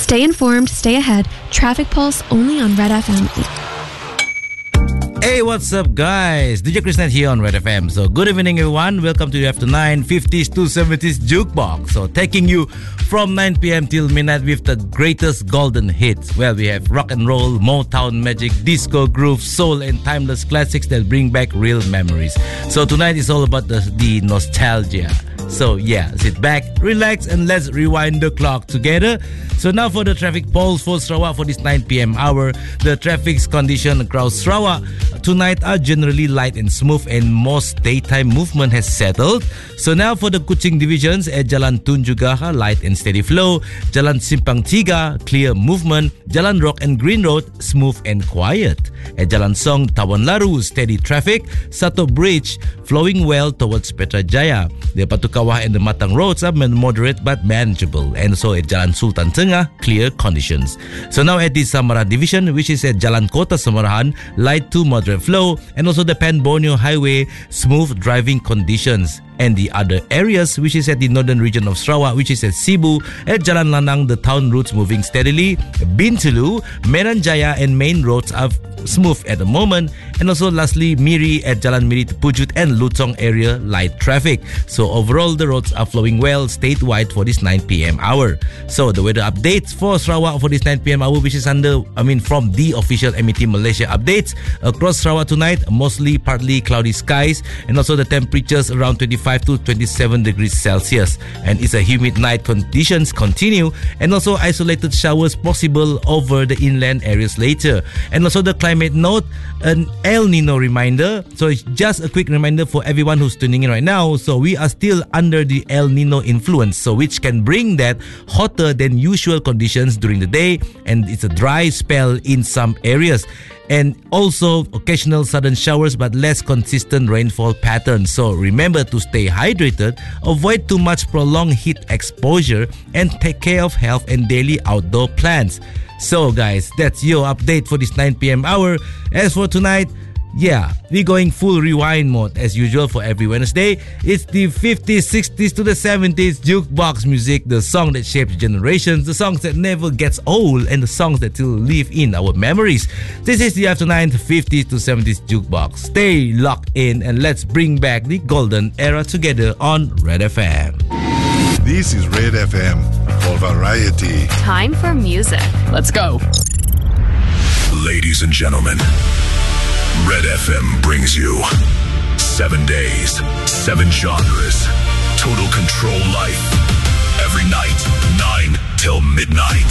Stay informed, stay ahead. Traffic Pulse only on Red FM. Hey, what's up, guys? DJ Chrisnet here on Red FM. So, good evening, everyone. Welcome to the After 9 50s to 70s Jukebox. So, taking you from 9 p.m. till midnight with the greatest golden hits. Well, we have rock and roll, Motown magic, disco groove, soul, and timeless classics that bring back real memories. So, tonight is all about the nostalgia. So yeah, sit back, relax, and let's rewind the clock together. So now for the traffic polls for Sarawak for this 9 p.m. hour. The traffic's condition across Sarawak tonight are generally light and smooth, and most daytime movement has settled. So now for the Kuching divisions at Jalan Tun Jugaha, light and steady flow. Jalan Simpang Tiga, clear movement. Jalan Rock and Green Road, smooth and quiet. At Jalan Song, Tawan Laru, steady traffic. Sato Bridge, flowing well towards Petrajaya. The Patukawah and the Matang roads are moderate but manageable. And so at Jalan Sultan Tengah, clear conditions. So now at the Samara division, which is at Jalan Kota Samarahan, light to moderate flow. And also the Pan Borneo Highway, smooth driving conditions. And the other areas, which is at the northern region of Sarawak, which is at Sibu, at Jalan Lanang, the town routes moving steadily. Bintulu, Medan Jaya, and main roads are smooth at the moment. And also lastly, Miri at Jalan Miri to Pujut and Lutong area, light traffic. So overall, the roads are flowing well statewide for this 9 p.m. hour. So the weather updates for Sarawak for this 9 p.m. hour, which is from the official MET Malaysia updates. Across Sarawak tonight, mostly partly cloudy skies, and also the temperatures around 25 to 27 degrees Celsius. And it's a humid night, conditions continue, and also isolated showers possible over the inland areas later. And also the climate note, an El Nino reminder. So it's just a quick reminder for everyone who's tuning in right now. So we are still under the El Nino influence, so which can bring that hotter than usual conditions during the day, and it's a dry spell in some areas. And also occasional sudden showers but less consistent rainfall patterns. So remember to stay hydrated, avoid too much prolonged heat exposure, and take care of health and daily outdoor plans. So guys, that's your update for this 9 p.m. hour. As for tonight, yeah, we're going full rewind mode as usual for every Wednesday. It's the 50s, 60s to the 70s jukebox music, the song that shapes generations, the songs that never gets old, and the songs that still live in our memories. This is the After 9 50s to 70s jukebox. Stay locked in and let's bring back the golden era together on Red FM. This is Red FM for variety. Time for music. Let's go. Ladies and gentlemen, Red FM brings you 7 days, 7 genres, total control life. Every night, 9 till midnight.